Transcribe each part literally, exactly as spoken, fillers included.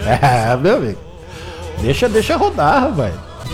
É, meu amigo. Deixa, deixa rodar, rapaz.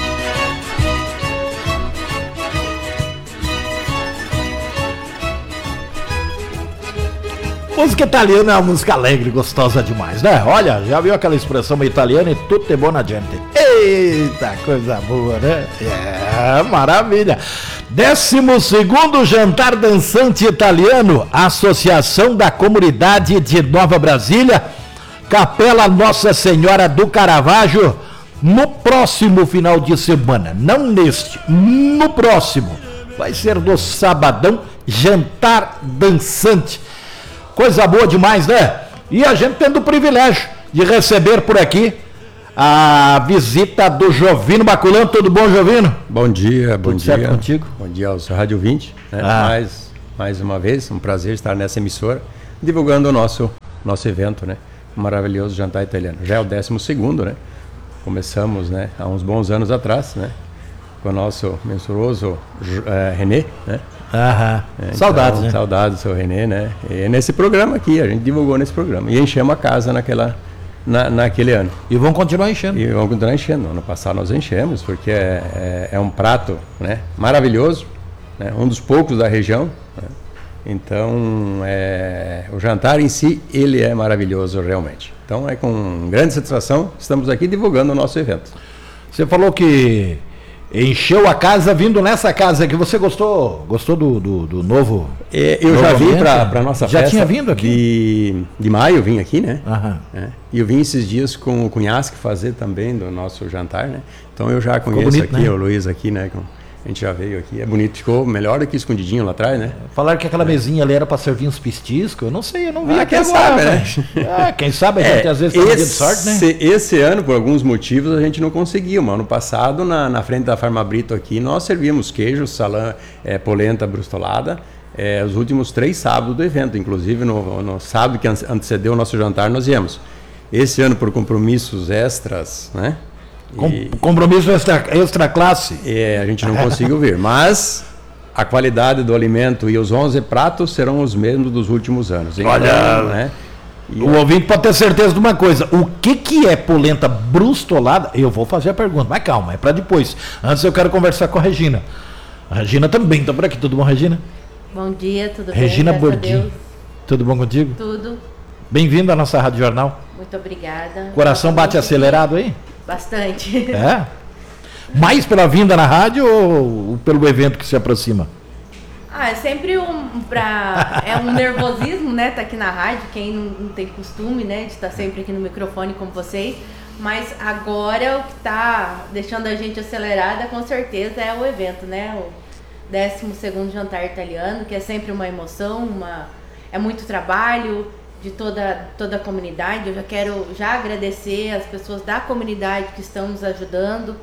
Música italiana é uma música alegre, gostosa demais, né? Olha, já viu aquela expressão italiana e tudo é buona gente. Eita, coisa boa, né? É, maravilha. Décimo segundo jantar dançante italiano, Associação da Comunidade de Nova Brasília, Capela Nossa Senhora do Caravaggio, no próximo final de semana, não neste, no próximo, vai ser no sabadão, jantar dançante. Coisa boa demais, né? E a gente tendo o privilégio de receber por aqui a visita do Jovino Baculano. Tudo bom, Jovino? Bom dia, bom Tudo dia. certo contigo? Bom dia aos Rádio vinte, né? Ah. mais, mais uma vez, um prazer estar nessa emissora, divulgando o nosso, nosso evento, né? Um maravilhoso jantar italiano. Já é o décimo segundo, né? Começamos, né, há uns bons anos atrás, né? Com o nosso mensuroso uh, Renê, né? Aham. É, então, saudades, né? Saudades do seu Renê, né? E é nesse programa aqui, a gente divulgou nesse programa. E enchemos a casa naquela, na, naquele ano. E vão continuar enchendo. E vamos continuar enchendo. Ano passado nós enchemos, porque é, é, é um prato, né, maravilhoso, né? Um dos poucos da região. Né? Então, é, o jantar em si, ele é maravilhoso realmente. Então, é com grande satisfação que estamos aqui divulgando o nosso evento. Você falou que encheu a casa vindo nessa casa aqui. Você gostou, gostou do, do, do novo? É, eu novo já vim ambiente? para a nossa já festa. Já tinha vindo aqui? De, de maio eu vim aqui, né? Aham. É, e eu vim esses dias com o Cunhasque fazer também do nosso jantar, né? Então eu já conheço bonito, aqui, né? o Luiz aqui, né? A gente já veio aqui. É bonito, ficou melhor do que escondidinho lá atrás, né? Falaram que aquela mesinha ali era para servir uns pistiscos. Eu não sei, eu não vi Ah, aqui quem agora, sabe, né? Ah, quem sabe a gente É, às vezes tem um dia de esse, sorte, né? esse ano, por alguns motivos, a gente não conseguiu. Mas ano passado, na, na frente da Farmabrito aqui, nós servíamos queijo, salame, é, polenta brustolada, é, os últimos três sábados do evento. Inclusive, no, no sábado que antecedeu o nosso jantar, nós viemos. Esse ano, por compromissos extras, né? Com, E, compromisso extra, extra classe. é, a gente não conseguiu vir. Mas a qualidade do alimento e os onze pratos serão os mesmos dos últimos anos. Então, Olha, né? E o ouvinte pode ter certeza de uma coisa. O que, que é polenta brustolada? Eu vou fazer a pergunta, mas calma, é para depois. Antes eu quero conversar com a Regina. A Regina também está por aqui. Tudo bom, Regina? Bom dia, tudo Regina bem? Graças a Bordim. Deus. Tudo bom contigo? Tudo. Bem-vindo à nossa Rádio Jornal. Muito obrigada. Coração bate acelerado aí? Bastante. É? Mais pela vinda na rádio ou pelo evento que se aproxima? Ah, é sempre um pra, é um nervosismo, né? Tá aqui na rádio, quem não, não tem costume, né? De estar sempre aqui no microfone com vocês. Mas agora o que tá deixando a gente acelerada, com certeza, é o evento, né? O décimo segundo jantar italiano, que é sempre uma emoção, uma, é muito trabalho de toda, toda a comunidade. Eu já quero já agradecer as pessoas da comunidade que estão nos ajudando.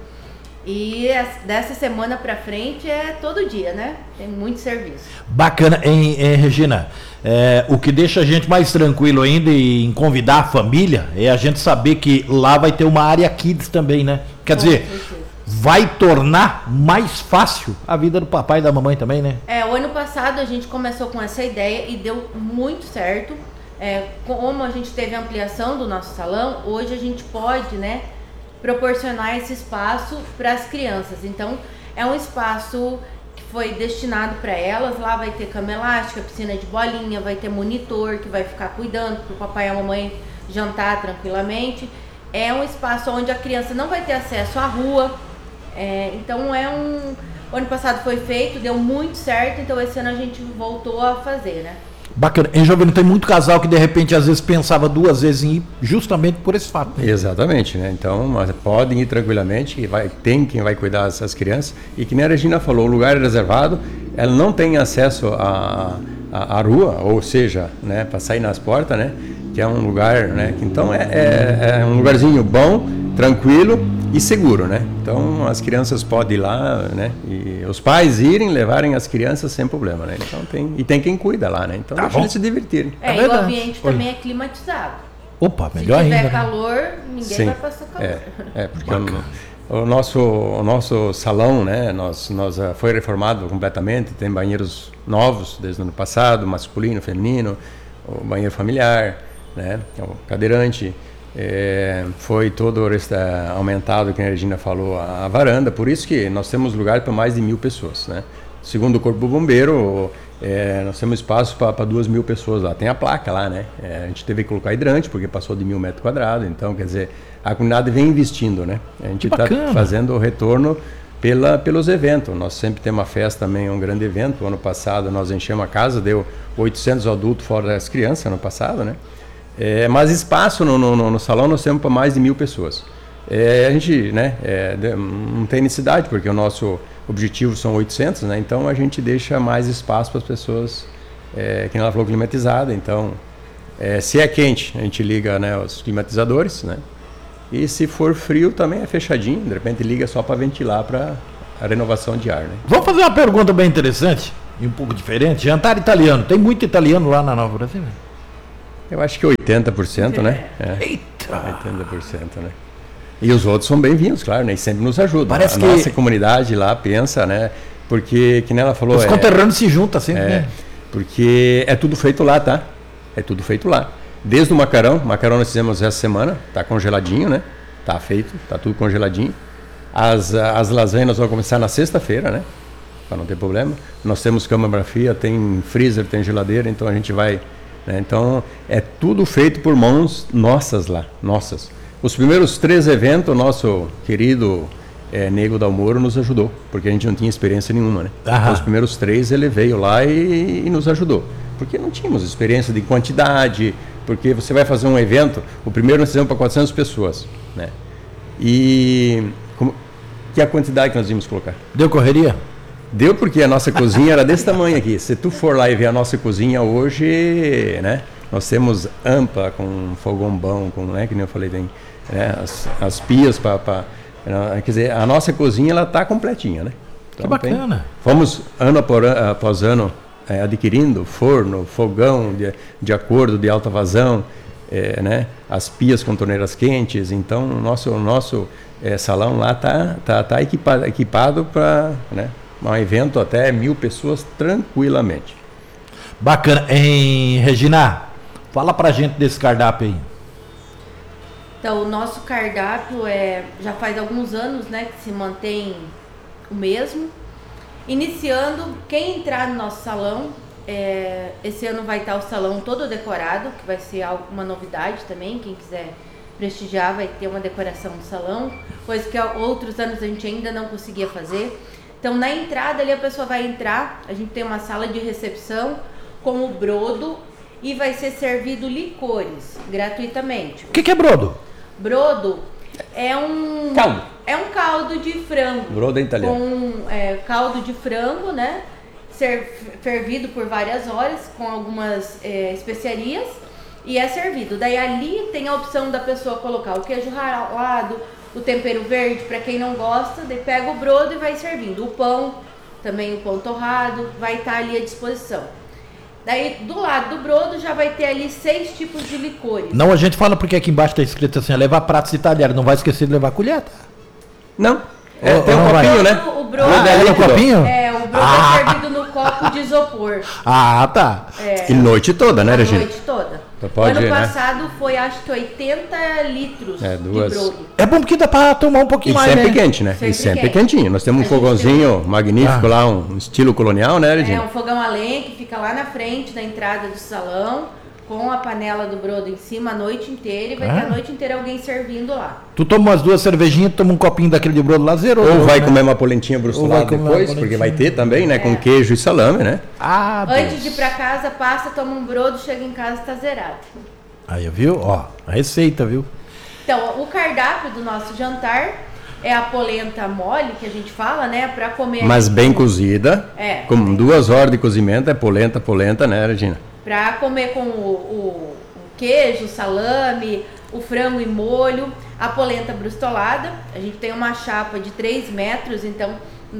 E dessa semana para frente é todo dia, né? Tem muito serviço. Bacana, hein, hein Regina? É, o que deixa a gente mais tranquilo ainda em convidar a família é a gente saber que lá vai ter uma área kids também, né? Quer Com dizer, certeza. vai tornar mais fácil a vida do papai e da mamãe também, né? É, o ano passado a gente começou com essa ideia e deu muito certo. É, como a gente teve a ampliação do nosso salão, hoje a gente pode, né, proporcionar esse espaço para as crianças. Então, é um espaço que foi destinado para elas. Lá vai ter cama elástica, piscina de bolinha, vai ter monitor que vai ficar cuidando para o papai e a mamãe jantar tranquilamente. É um espaço onde a criança não vai ter acesso à rua. É, então, é um... O ano passado foi feito, deu muito certo, então esse ano a gente voltou a fazer, né? Bacana. Em Jovem, tem muito casal que de repente às vezes pensava duas vezes em ir justamente por esse fato. Né? Exatamente, né? Então, mas podem ir tranquilamente, que vai, tem quem vai cuidar dessas crianças. E que nem a Regina falou, o lugar é reservado, ela não tem acesso à, à, à rua, ou seja, né, para sair nas portas, né? Que é um lugar, né? Que, então é, é, é um lugarzinho bom, tranquilo e seguro, né? Então as crianças podem ir lá, né? E os pais irem, levarem as crianças sem problema, né? Então tem e tem quem cuida lá, né? Então Tá deixa bom. eles se divertirem. É, É e o verdade. ambiente Olha. também é climatizado. Opa, Se melhor tiver ainda. Né? calor, ninguém Sim. vai passar calor. É, é porque o, o nosso o nosso salão, né? Nós nós uh, foi reformado completamente, tem banheiros novos desde o ano passado, masculino, feminino, o banheiro familiar, né? O cadeirante. É, foi todo esta, aumentado, que a Regina falou, a, a varanda, por isso que nós temos lugar para mais de mil pessoas, né? Segundo o Corpo Bombeiro, é, nós temos espaço para duas mil pessoas lá. Tem a placa lá, né? É, a gente teve que colocar hidrante, porque passou de mil metros quadrados, então, quer dizer, a comunidade vem investindo, né? A gente está fazendo o retorno pela, pelos eventos. Nós sempre temos uma festa também, um grande evento. O ano passado nós enchemos a casa, deu oitocentos adultos fora das crianças, ano passado, né? É, mas espaço no, no, no salão nós temos para mais de mil pessoas. É, a gente, né, é, não tem necessidade, porque o nosso objetivo são oitocentos, né? Então a gente deixa mais espaço para as pessoas, é, que ela falou, climatizada. Então, é, se é quente, a gente liga, né, os climatizadores, né? E se for frio também é fechadinho, de repente liga só para ventilar, para a renovação de ar, né? Vamos fazer uma pergunta bem interessante e um pouco diferente. Jantar italiano, tem muito italiano lá na Nova Brasil? Eu acho que oitenta por cento, né? É. Eita! oitenta por cento, né? E os outros são bem-vindos, claro, né? E sempre nos ajudam. Parece a que... nossa comunidade lá pensa, né? Porque, que nem ela falou... Os é, conterrâneos se juntam sempre, é, né? Porque é tudo feito lá, tá? É tudo feito lá. Desde o macarrão, macarrão nós fizemos essa semana, tá congeladinho, né? Tá feito, tá tudo congeladinho. As, as lasanhas nós vamos começar na sexta-feira, né? Para não ter problema. Nós temos câmara fria, tem freezer, tem geladeira, então a gente vai... Né? Então, é tudo feito por mãos nossas lá, nossas. Os primeiros três eventos, o nosso querido é, Nego Dalmoro nos ajudou, porque a gente não tinha experiência nenhuma, né? Então, os primeiros três ele veio lá e, e nos ajudou, porque não tínhamos experiência de quantidade, porque você vai fazer um evento, o primeiro nós fizemos para quatrocentas pessoas, né? E como, que é a quantidade que nós íamos colocar? Deu correria? Deu, porque a nossa cozinha era desse tamanho aqui. Se tu for lá e ver a nossa cozinha hoje, né? Nós temos ampla, com fogão bom, com, né, que nem eu falei, tem, né, as, as pias para... Quer dizer, a nossa cozinha, ela está completinha, né? Então, que bacana. Tem, fomos, ano após ano, é, adquirindo forno, fogão de, de acordo, de alta vazão, é, né? As pias com torneiras quentes. Então, o nosso, o nosso é, salão lá está tá, tá equipado, equipado para... Né, um evento até mil pessoas tranquilamente. Bacana. Em Regina, fala pra gente desse cardápio aí. Então, o nosso cardápio é, já faz alguns anos, né, que se mantém o mesmo. Iniciando, quem entrar no nosso salão, é, esse ano vai estar o salão todo decorado, que vai ser uma novidade também. Quem quiser prestigiar vai ter uma decoração do salão, coisa que outros anos a gente ainda não conseguia fazer. Então, na entrada ali a pessoa vai entrar, a gente tem uma sala de recepção com o brodo e vai ser servido licores gratuitamente. O que, que é brodo? Brodo é um caldo. É um caldo de frango. Brodo é italiano. Com é, caldo de frango, né? Ser, fervido por várias horas com algumas é, especiarias e é servido. Daí ali tem a opção da pessoa colocar o queijo ralado, o tempero verde, para quem não gosta, daí pega o brodo e vai servindo. O pão, também o pão torrado, vai estar ali à disposição. Daí, do lado do brodo, já vai ter ali seis tipos de licores. Não, a gente fala porque aqui embaixo está escrito assim, levar pratos italianos, não vai esquecer de levar colher, tá? Não, é, oh, tem um oh, copinho, né? O brodo, ah, é no copinho? É, o brodo ah. é servido no copo de isopor. Ah, tá. É, e noite toda, né, Regina? noite toda. Pode, ano né? passado foi acho que oitenta litros é, duas... de brodo. É bom porque dá para tomar um pouquinho e mais, sempre né? quente, né? Sempre e sempre quente. quentinho. Nós temos um A fogãozinho tem... magnífico ah. lá, um estilo colonial, né, Regina? É um fogão a lenha que fica lá na frente da entrada do salão, com a panela do brodo em cima a noite inteira, e vai Ah. ter a noite inteira alguém servindo lá. Tu toma umas duas cervejinhas, toma um copinho daquele de brodo lá, zerou. Ou vai né? comer uma polentinha brustolada comer uma depois, polentinha. porque vai ter também, né? É. Com queijo e salame, né? Ah, Antes Deus. de ir pra casa, passa, toma um brodo, chega em casa, tá zerado. Aí, viu? Ó, a receita, viu? Então, o cardápio do nosso jantar é a polenta mole, que a gente fala, né? Pra comer... Mas ali bem com- cozida, É. com duas horas de cozimento, é polenta, polenta, né, Regina? Pra comer com o, o- o queijo, o salame, o frango e molho, a polenta brustolada. A gente tem uma chapa de três metros, então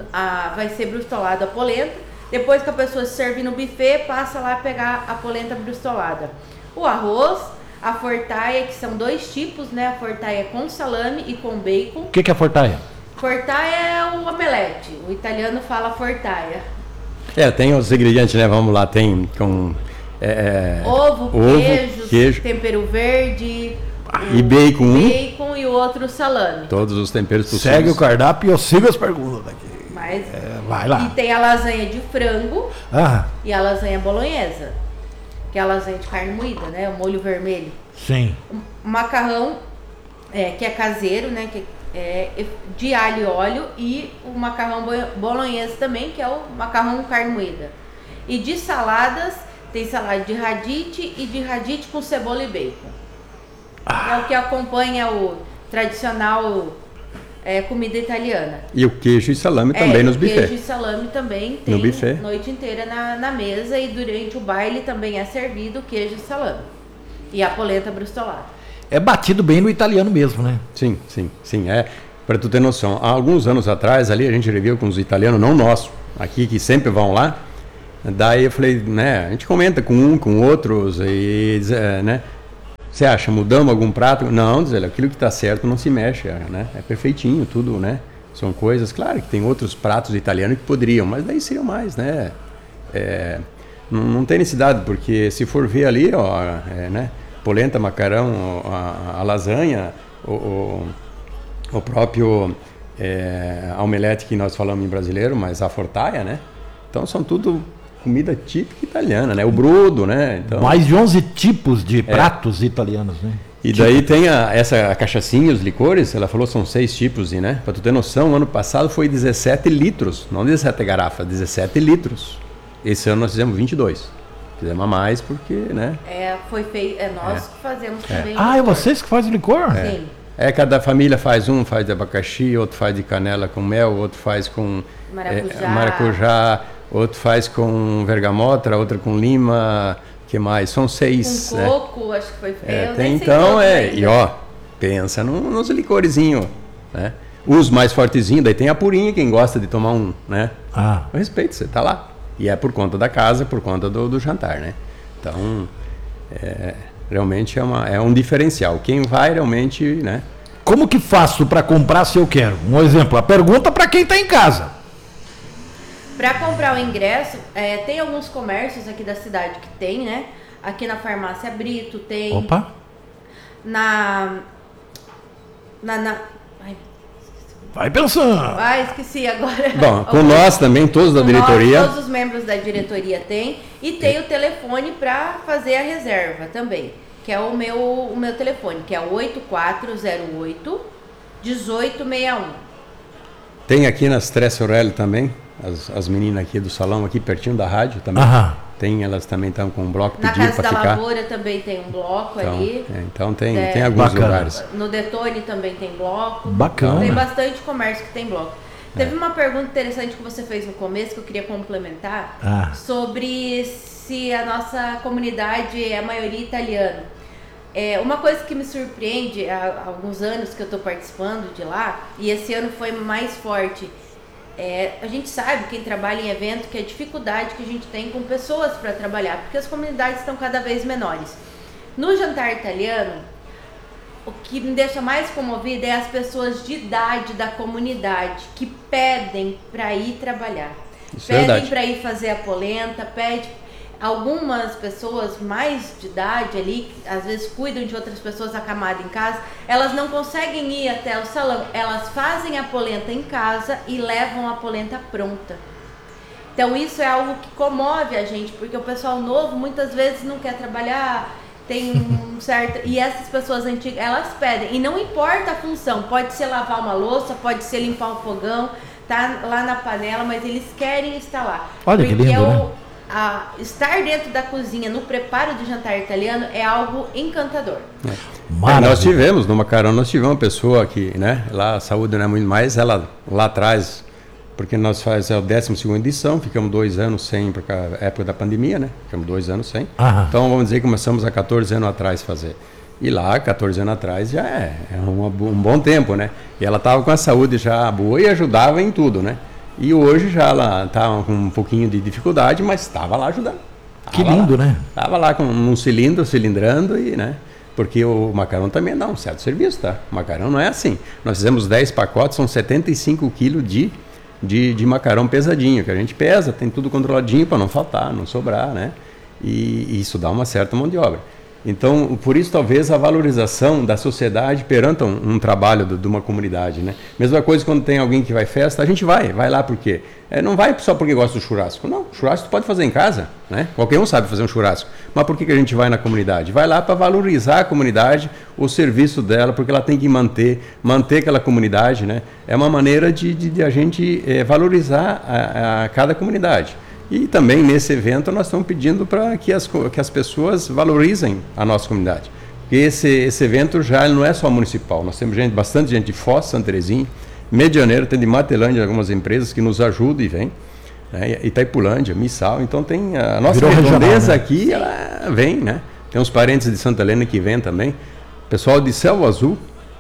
a, vai ser brustolada a polenta. Depois que a pessoa se serve no buffet, passa lá pegar a polenta brustolada. O arroz, a fortaia, que são dois tipos, né? A fortaia com salame e com bacon. O que, que é fortaia? Fortaia é o omelete, o italiano fala fortaia. É, tem os ingredientes, né? Vamos lá, tem com... É, Ovo, ovo, queijos, queijo. tempero verde, E bacon um. Bacon e o outro salame. Todos os temperos possíveis. Segue o cardápio e eu sigo as perguntas daqui. Mas, É, vai lá. E tem a lasanha de frango Ah, e a lasanha bolonhesa. Que é a lasanha de carne moída, né? O molho vermelho. sim. O macarrão, é, que é caseiro, né? Que é de alho e óleo. E o macarrão bolonhesa também, que é o macarrão com carne moída. E de saladas, tem salada de radite e de radite com cebola e bacon. Ah. É o que acompanha o tradicional é, comida italiana. E o queijo e salame É, também nos o buffets. queijo e salame também tem No buffet. noite inteira na, na mesa, e durante o baile também é servido queijo e salame. E a polenta brustolada. É batido bem no italiano mesmo, né? Sim, sim, sim. É, para tu ter noção, há alguns anos atrás ali a gente viu com os italianos, não nossos, aqui que sempre vão lá. Daí eu falei, né, a gente comenta com um, com outros, e diz, é, né, você acha, mudamos algum prato? Não, diz ele, aquilo que está certo não se mexe, né, é perfeitinho tudo, né, são coisas, claro que tem outros pratos italianos que poderiam, mas daí seriam mais, né, é, não, não tem necessidade, porque se for ver ali, ó, é, né, polenta, macarrão, a, a lasanha, o, o, o próprio é, omelete que nós falamos em brasileiro, mas a fortaia, né, então são tudo comida típica italiana, né? O brodo, né? Então, mais de onze tipos de pratos é. italianos, né? E daí tem a, essa a cachaçinha, os licores, ela falou são seis tipos, né? Para tu ter noção, ano passado foi dezessete litros, não dezessete garrafas, dezessete litros. Esse ano nós fizemos vinte e dois. Fizemos a mais porque, né? É, foi feito, é nós é. que fazemos é. também. Ah, é vocês que fazem licor? É. Sim. É, cada família faz um, faz de abacaxi, outro faz de canela com mel, outro faz com maracujá. É, maracujá, outro faz com vergamota, outra com lima, que mais? São seis. Com né? coco, acho que foi feito. É, tem, então, é, ainda. E ó, pensa no, nos licorezinhos, né? Os mais fortezinhos, daí tem a purinha, quem gosta de tomar um, né? Ah. Eu respeito, você tá lá. E é por conta da casa, por conta do, do jantar, né? Então, é, realmente é, uma, é um diferencial. Quem vai realmente, né? Como que faço para comprar se eu quero? Um exemplo, a pergunta para quem está em casa. Para comprar o ingresso, é, tem alguns comércios aqui da cidade que tem, né? Aqui na Farmácia Brito tem. Opa! Na. Na. na ai, vai pensando! Ah, esqueci agora. Bom, com nós também, todos da diretoria. Nós, todos os membros da diretoria tem. E tem o telefone para fazer a reserva também. Que é o meu, o meu telefone, que é o oito quatro zero oito, um oito seis um. Tem aqui nas Trece Aurélio também. As, as meninas aqui do salão, aqui pertinho da rádio também. Aham. Tem, elas também estão com um bloco Na pedido Casa para da ficar. Lavoura também tem um bloco Então, ali. é, então tem, É, tem alguns bacana. lugares. No Detone também tem bloco. Bacana. Tem bastante comércio que tem bloco. Teve é. uma pergunta interessante que você fez no começo que eu queria complementar ah. sobre se a nossa comunidade é a maioria italiana. É, uma coisa que me surpreende há alguns anos que eu estou participando de lá, e esse ano foi mais forte, é, a gente sabe, quem trabalha em evento, que a dificuldade que a gente tem com pessoas para trabalhar, porque as comunidades estão cada vez menores. No jantar italiano, o que me deixa mais comovida é as pessoas de idade da comunidade que pedem para ir trabalhar. Isso é pedem para ir fazer a polenta, pedem. Algumas pessoas mais de idade ali, que às vezes cuidam de outras pessoas acamadas em casa, elas não conseguem ir até o salão. Elas fazem a polenta em casa e levam a polenta pronta. Então isso é algo que comove a gente, porque o pessoal novo muitas vezes não quer trabalhar, tem um certo... E essas pessoas antigas, elas pedem. E não importa a função, pode ser lavar uma louça, pode ser limpar um fogão, tá lá na panela, mas eles querem estar lá. Olha que lindo, né? A estar dentro da cozinha no preparo do jantar italiano é algo encantador. É. É, nós tivemos, no Macarão, nós tivemos uma pessoa que, né, lá a saúde não é muito mais, ela lá atrás, porque nós fazemos a décima segunda edição, ficamos dois anos sem, por causa da época da pandemia, né, ficamos dois anos sem. Aham. Então vamos dizer que começamos há quatorze anos atrás fazer. E lá, quatorze anos atrás, já é, é uma, um bom tempo, né, e ela estava com a saúde já boa e ajudava em tudo, né. E hoje já ela está com um pouquinho de dificuldade, mas estava lá ajudando. Tava que lindo, lá, né? Estava lá com um cilindro, cilindrando, e, né? Porque o macarrão também dá um certo serviço, tá? O macarrão não é assim. Nós fizemos dez pacotes, são setenta e cinco quilos de, de, de macarrão pesadinho, que a gente pesa, tem tudo controladinho para não faltar, não sobrar, né? E, e isso dá uma certa mão de obra. Então, por isso, talvez, a valorização da sociedade perante um, um trabalho do, de uma comunidade, né? Mesma coisa quando tem alguém que vai festa, a gente vai, vai lá por quê? É, não vai só porque gosta do churrasco. Não, churrasco tu pode fazer em casa, né? Qualquer um sabe fazer um churrasco. Mas por que, que a gente vai na comunidade? Vai lá para valorizar a comunidade, o serviço dela, porque ela tem que manter, manter aquela comunidade, né? É uma maneira de, de, de a gente é, valorizar a, a cada comunidade. E também nesse evento nós estamos pedindo para que as, que as pessoas valorizem a nossa comunidade. Porque esse, esse evento já não é só municipal, nós temos gente, bastante gente de Foz, Santerezinho, Medianeira, tem de Matelândia algumas empresas que nos ajudam e vêm, né? Itaipulândia, Missal, então tem a nossa Virou redondeza regional, né? aqui, ela vem, né? Tem uns parentes de Santa Helena que vêm também, pessoal de Céu Azul,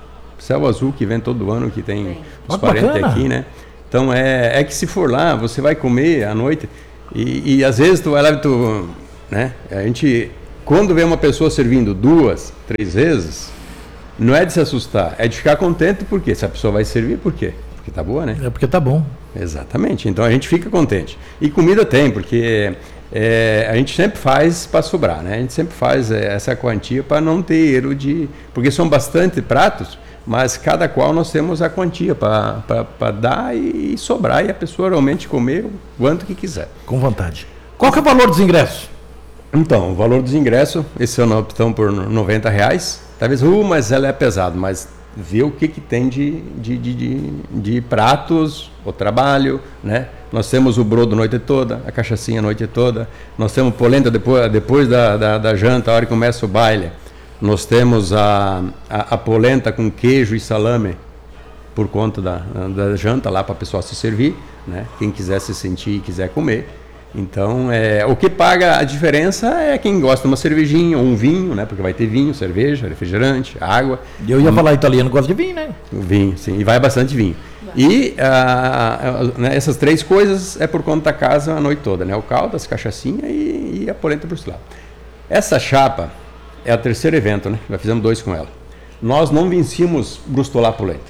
Céu Azul que vem todo ano, que tem os Ah, parentes bacana. aqui, né? Então é, é que se for lá, você vai comer à noite... E, e às vezes tu vai lá e tu, né? A gente, quando vê uma pessoa servindo duas, três vezes, não é de se assustar, é de ficar contente, porque se a pessoa vai servir, por quê? Porque tá boa, né? É porque tá bom. Exatamente, então a gente fica contente. E comida tem, porque é, a gente sempre faz para sobrar, né? A gente sempre faz é, essa quantia para não ter erro de... Porque são bastante pratos, mas cada qual nós temos a quantia para dar e, e sobrar, e a pessoa realmente comer o quanto que quiser. Com vontade. Qual que é o valor dos ingressos? Então, o valor dos ingressos, esse ano optamos por noventa reais. Talvez, uh, mas ela é pesado, mas vê o que, que tem de, de, de, de, de pratos, o trabalho, né? Nós temos o brodo a noite toda, a cachaçinha a noite toda, nós temos polenta depois, depois da, da, da janta, a hora que começa o baile. Nós temos a, a, a polenta com queijo e salame por conta da, da janta lá para a pessoa se servir, né? Quem quiser se sentir e quiser comer. Então, é, o que paga a diferença é quem gosta de uma cervejinha ou um vinho, né? Porque vai ter vinho, cerveja, refrigerante, água. Eu ia falar italiano, gosta de vinho, né? Vinho, sim, e vai bastante vinho. Vai. E ah, né, essas três coisas é por conta da casa a noite toda, né? O caldo, as cachaçinha e, e a polenta brustelada. Essa chapa é o terceiro evento, né? Já fizemos dois com ela. Nós não vencíamos brustolar polenta.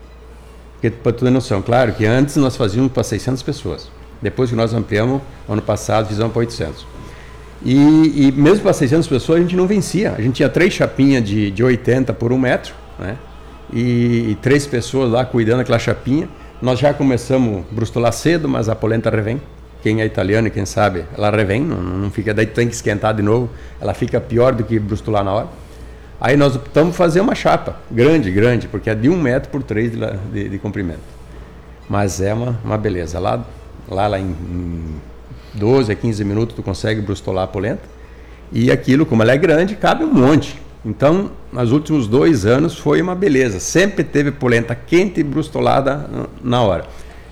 Porque, para tu ter noção, claro que antes nós fazíamos para seiscentas pessoas. Depois que nós ampliamos, ano passado fizemos para oitocentos. E, e mesmo para seiscentas pessoas a gente não vencia. A gente tinha três chapinhas de, de oitenta por um metro, né? E, e três pessoas lá cuidando daquela chapinha. Nós já começamos a brustolar cedo, mas a polenta revém. Quem é italiano e quem sabe, ela revém, não, não fica, daí tem que esquentar de novo, ela fica pior do que brustolar na hora. Aí nós optamos fazer uma chapa, grande, grande, porque é de um metro por três de, de, de comprimento. Mas é uma, uma beleza, lá, lá, lá em, em doze a quinze minutos tu consegue brustolar a polenta, e aquilo, como ela é grande, cabe um monte. Então, nos últimos dois anos foi uma beleza, sempre teve polenta quente e brustolada na hora.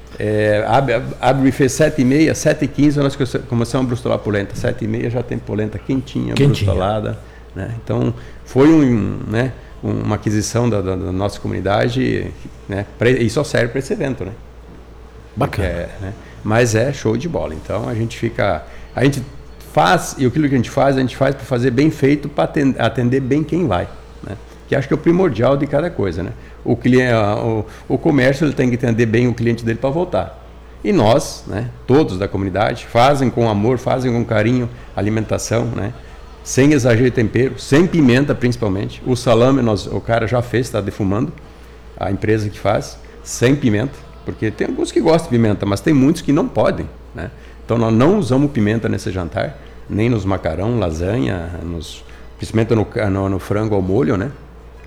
É, abre, abre fez sete e meia, sete e quinze nós começamos a brustolar a polenta, sete e meia já tem polenta quentinha, quentinha. brustolada, né? Então foi um, né, uma aquisição da, da, da nossa comunidade, né, pra, e só serve para esse evento, né? Bacana. É, né? Mas é show de bola, então a gente fica, a gente faz, e aquilo que a gente faz, a gente faz para fazer bem feito, para atender, atender bem quem vai, né? Que acho que é o primordial de cada coisa, né? O, cliente, o, o comércio ele tem que entender bem o cliente dele para voltar. E nós, né, todos da comunidade, fazem com amor, fazem com carinho a alimentação, né? Sem exagero de tempero, sem pimenta principalmente. O salame nós, o cara já fez, está defumando, a empresa que faz, sem pimenta, porque tem alguns que gostam de pimenta, mas tem muitos que não podem, né? Então nós não usamos pimenta nesse jantar, nem nos macarrão, lasanha, nos, principalmente no, no, no frango ao molho, né?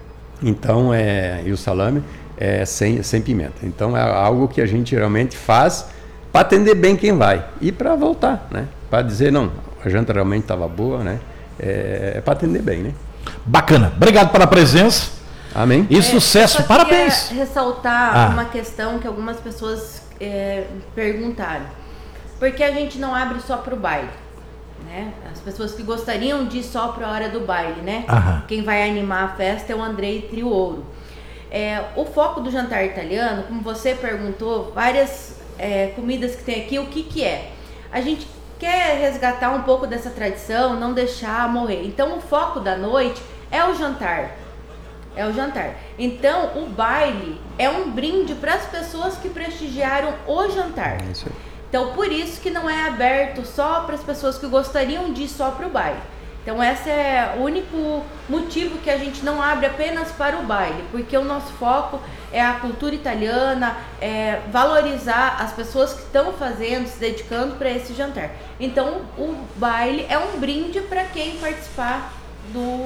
Então, é, e o salame é sem, sem pimenta. Então, é algo que a gente realmente faz para atender bem quem vai e para voltar, né? Para dizer, não, a janta realmente estava boa, né? É, é para atender bem, né? Bacana. Obrigado pela presença. Amém. E é, sucesso. Parabéns. Ressaltar ah. uma questão que algumas pessoas é, perguntaram. Por que a gente não abre só para o baile? Né? As pessoas que gostariam de ir só para a hora do baile, né? Aham. Quem vai animar a festa é o Andrei Trio Ouro. É, o foco do jantar italiano, como você perguntou, várias é, comidas que tem aqui, o que que é? A gente quer resgatar um pouco dessa tradição, não deixar morrer. Então o foco da noite é o jantar. É o jantar. Então o baile é um brinde para as pessoas que prestigiaram o jantar. É isso aí. Então, por isso que não é aberto só para as pessoas que gostariam de ir só para o baile. Então esse é o único motivo que a gente não abre apenas para o baile, porque o nosso foco é a cultura italiana, é valorizar as pessoas que estão fazendo, se dedicando para esse jantar. Então o baile é um brinde para quem participar do,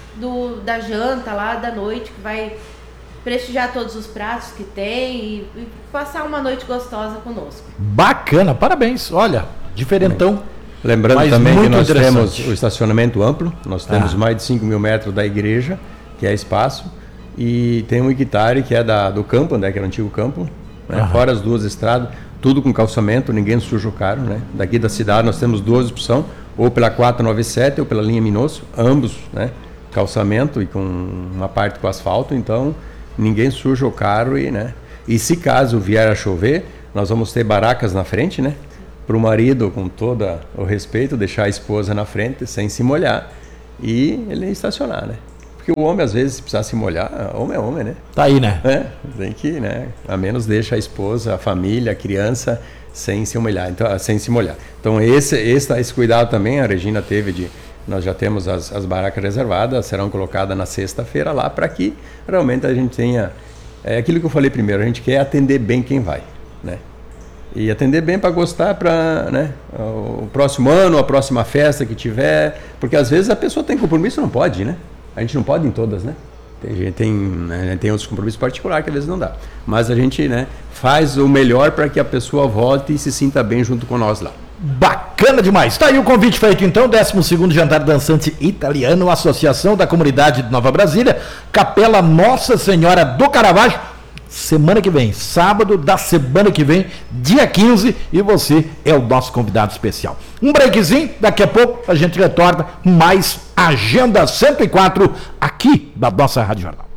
do, da janta lá, da noite, que vai prestigiar todos os pratos que tem e, e passar uma noite gostosa conosco. Bacana, parabéns, olha, diferentão. Lembrando Mas também que muito nós interessante. temos o estacionamento amplo, nós temos Ah. mais de cinco mil metros da igreja, que é espaço, e tem um hectare que é da, do campo, né, que era o antigo campo, né, Aham. fora as duas estradas, tudo com calçamento, ninguém suja o carro. Né? Daqui da cidade nós temos duas opções, ou pela quatrocentos e noventa e sete ou pela linha Minosso, ambos, né, calçamento e com uma parte com asfalto, então ninguém suja o carro. E, né, e se caso vier a chover, nós vamos ter barracas na frente, né? Para o marido, com todo o respeito, deixar a esposa na frente sem se molhar e ele estacionar, né? Porque o homem, às vezes, se precisar se molhar, homem é homem, né? Tá aí, né? É, tem que, né? A menos deixa a esposa, a família, a criança sem se molhar. Então, sem se molhar. Então, esse, esse, esse cuidado também a Regina teve de... Nós já temos as, as barracas reservadas, serão colocadas na sexta-feira lá para que realmente a gente tenha... É aquilo que eu falei primeiro, a gente quer atender bem quem vai, né? E atender bem para gostar para, né, o próximo ano, a próxima festa que tiver, porque às vezes a pessoa tem compromisso e não pode, né? A gente não pode em todas, né? Tem gente tem, né, tem outros compromissos particulares que às vezes não dá. Mas a gente, né, faz o melhor para que a pessoa volte e se sinta bem junto com nós lá. Bacana demais. Tá aí o convite feito então, décimo segundo Jantar Dançante Italiano, Associação da Comunidade de Nova Brasília, Capela Nossa Senhora do Caravaggio. Semana que vem, sábado da semana que vem, dia quinze, e você é o nosso convidado especial. Um breakzinho, daqui a pouco a gente retorna com mais Agenda cento e quatro aqui da nossa Rádio Jornal.